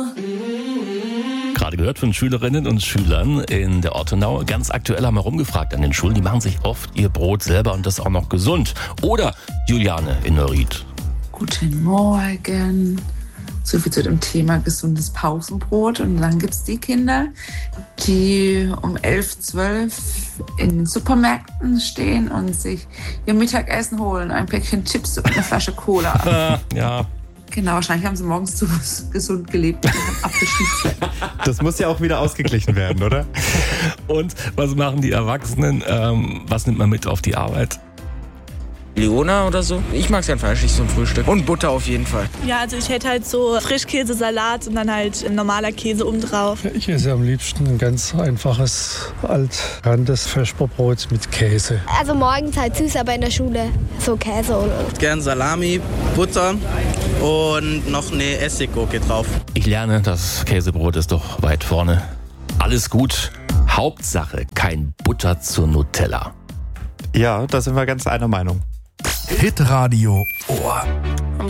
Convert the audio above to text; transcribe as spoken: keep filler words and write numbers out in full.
Gerade gehört von Schülerinnen und Schülern in der Ortenau. Ganz aktuell haben wir rumgefragt an den Schulen. Die machen sich oft ihr Brot selber und das auch noch gesund. Oder Juliane in Neuried. Guten Morgen. So viel zu dem Thema gesundes Pausenbrot. Und dann gibt es die Kinder, die um elf, zwölf in den Supermärkten stehen und sich ihr Mittagessen holen. Ein Päckchen Chips und eine Flasche Cola. Ja. Genau, wahrscheinlich haben sie morgens zu gesund gelebt und haben Apfelschnitzel. Das muss ja auch wieder ausgeglichen werden, oder? Und was machen die Erwachsenen? Ähm, was nimmt man mit auf die Arbeit? Leona oder so. Ich mag es gern fleischig zum Frühstück. Und Butter auf jeden Fall. Ja, also ich hätte halt so Frischkäsesalat und dann halt ein normaler Käse obendrauf. Ich esse am liebsten ein ganz einfaches, altkantes Vesperbrot mit Käse. Also morgens halt süß, aber in der Schule so Käse oder. Gern Salami, Butter und noch eine Essiggurke drauf. Ich lerne, das Käsebrot ist doch weit vorne. Alles gut. Hauptsache kein Butter zur Nutella. Ja, da sind wir ganz einer Meinung. Hitradio Ohr.